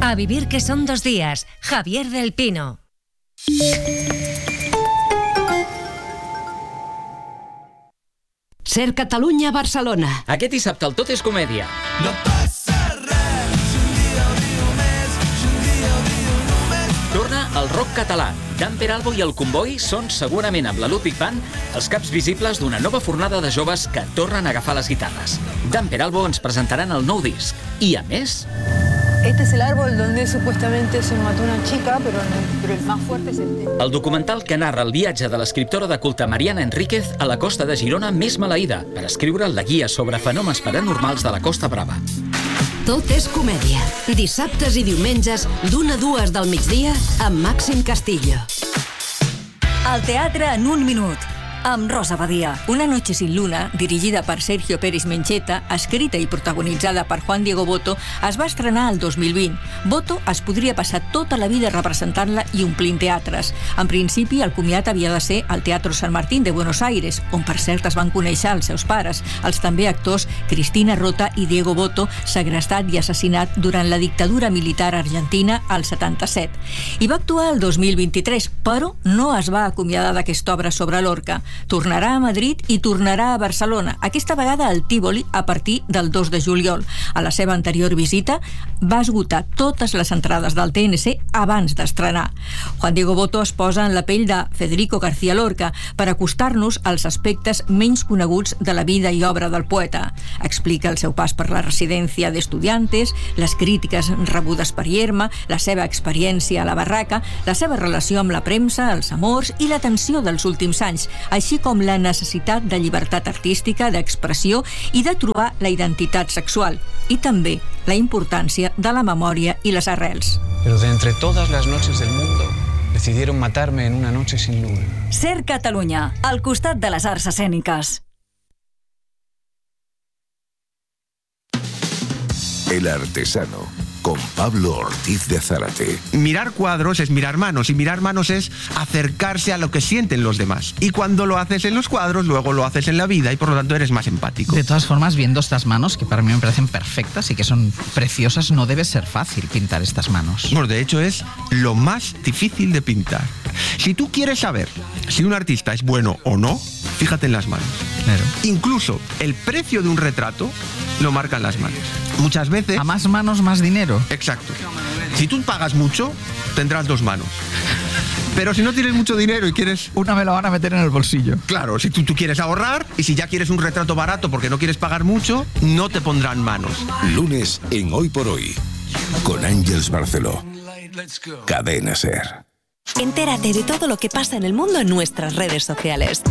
A vivir que son 2 días. Javier del Pino. Ser Catalunya, Barcelona. Aquest dissabte el Tot és Comèdia. No passa res, si un dia ho diu més, si un dia ho diu només. Torna el rock català. Dan Peralbo i el Comboi són, segurament amb la Ludwig Band, els caps visibles d'una nova fornada de joves que tornen a agafar les guitarres. Dan Peralbo ens presentaran el nou disc. I, a més... Este es el árbol donde supuestamente se mató una chica, pero el más fuerte es este. El documental que narra el viatge de l'escriptora de culte Mariana Enríquez a la costa de Girona més maleïda per escriure la guia sobre fenòmens paranormals de la Costa Brava. Tot és comèdia. Dissabtes i diumenges, d'1 a 2 del migdia, amb Màxim Castillo. Al teatre en un minut, amb Rosa Badia. Una noche sin luna, dirigida per Sergio Pérez Mencheta, escrita i protagonitzada per Juan Diego Botto, es va estrenar el 2020. Botto es podria passar tota la vida representant-la i omplint teatres. En principi, el comiat havia de ser al Teatro San Martín de Buenos Aires, on per cert es van conèixer els seus pares, els també actors Cristina Rota i Diego Botto, segrestat i assassinat durant la dictadura militar argentina al 77. I va actuar el 2023, però no es va acomiadar d'aquesta obra sobre Lorca. Tornarà a Madrid i tornarà a Barcelona, aquesta vegada al Tívoli a partir del 2 de juliol. A la seva anterior visita va esgotar totes les entrades del TNC abans d'estrenar. Juan Diego Botto es posa en la pell de Federico García Lorca per acostar-nos als aspectes menys coneguts de la vida i obra del poeta. Explica el seu pas per la residència d'estudiantes, les crítiques rebudes per Yerma, la seva experiència a la barraca, la seva relació amb la premsa, els amors i la tensió dels últims anys, així com la necessitat de llibertat artística, d'expressió i de trobar la identitat sexual, i també la importància de la memòria i les arrels. Pero de entre todas las noches del mundo, decidieron matarme en una noche sin luna. Ser Catalunya, al costat de les arts escèniques. El Artesano, con Pablo Ortiz de Zárate. Mirar cuadros es mirar manos, y mirar manos es acercarse a lo que sienten los demás. Y cuando lo haces en los cuadros, luego lo haces en la vida, y por lo tanto eres más empático. De todas formas, viendo estas manos, que para mí me parecen perfectas y que son preciosas, no debe ser fácil pintar estas manos. Bueno, de hecho es lo más difícil de pintar. Si tú quieres saber si un artista es bueno o no, fíjate en las manos. Claro. Incluso el precio de un retrato lo marcan las manos. Muchas veces... A más manos, más dinero. Exacto. Si tú pagas mucho, tendrás 2 manos. Pero si no tienes mucho dinero y quieres... Una me la van a meter en el bolsillo. Claro, si tú quieres ahorrar, y si ya quieres un retrato barato porque no quieres pagar mucho, no te pondrán manos. Lunes en Hoy por Hoy, con Ángeles Barceló. Cadena SER. Entérate de todo lo que pasa en el mundo en nuestras redes sociales.